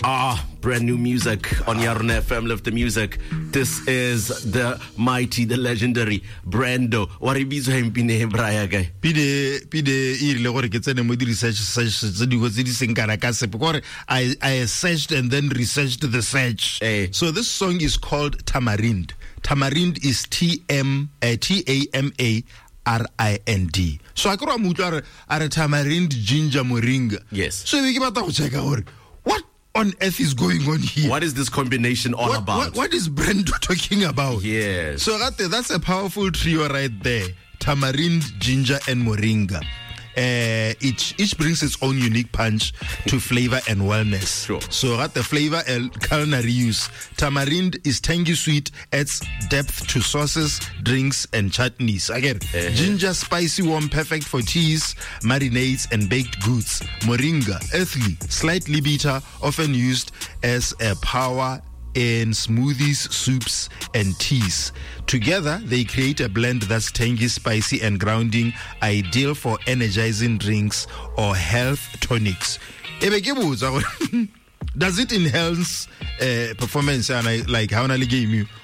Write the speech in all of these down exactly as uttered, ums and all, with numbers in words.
Ah, brand new music on Yarna F M. Love the music. This is the mighty, the legendary Brando. What are you saying, Pine Braya guy? Pide, Pide, ile gore ke tsene mo di research search tse di go tse di seng kana ka se because I I searched and then researched the search. Hey. So this song is called Tamarind. Tamarind is T M uh, T A M A R I N D. So I kro mutla are tamarind ginger moringa. Yes. So we ke batla go check out what on earth is going on here? What is this combination all what, about? What, what is Brando talking about? Yes. So that's a powerful trio right there. Tamarind, ginger, and moringa. Uh, each each brings its own unique punch to flavor and wellness. Sure. So at the flavor and culinary use, tamarind is tangy sweet, adds depth to sauces, drinks, and chutneys. Again, uh-huh. Ginger, spicy, warm, perfect for teas, marinades, and baked goods. Moringa, earthly, slightly bitter, often used as a power in smoothies, soups, and teas. Together, they create a blend that's tangy, spicy, and grounding, ideal for energizing drinks or health tonics. Does it enhance uh, performance and like how na game you?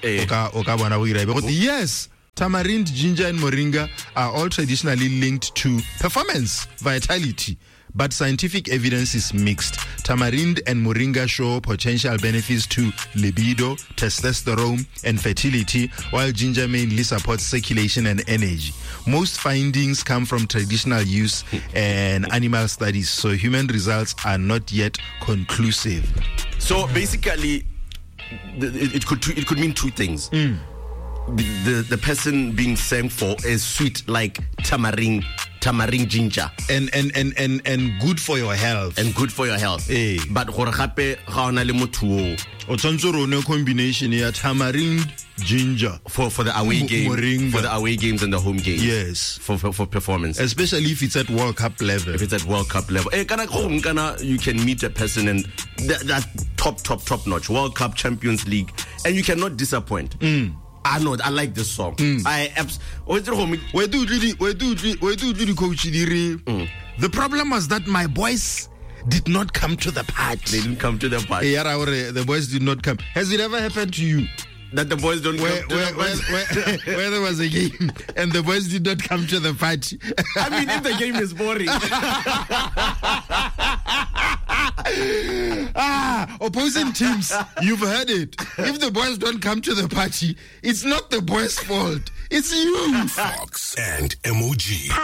Yes. Tamarind, ginger, and moringa are all traditionally linked to performance, vitality. But scientific evidence is mixed. Tamarind and moringa show potential benefits to libido, testosterone, and fertility, while ginger mainly supports circulation and energy. Most findings come from traditional use and animal studies, so human results are not yet conclusive. So basically, it could it could mean two things. Mm. The, the the person being sang for is sweet like tamarind. Tamarind ginger and and and and and good for your health and good for your health. Hey. But gore gape ga ona le motho o tshwantse rone combination ya tamarind ginger for for the away game moringa. For the away games and the home games. Yes, for for, for performance, especially if it's at World Cup level. If it's at World Cup level, hey, kana kana you can meet a person and that, that top top top notch World Cup, Champions League, and you cannot disappoint. Mm. I know. I like this song. Mm. I abs- where do where do where do where do coach mm. The problem was that my boys did not come to the party. They didn't come to the party. Yeah, the boys did not come. Has it ever happened to you that the boys don't where, come to where, the party? Where, where, where there was a game and the boys did not come to the party? I mean, if the game is boring. ah, opposing teams, you've heard it. If the boys don't come to the party, it's not the boys' fault. It's you. Fox and M O G.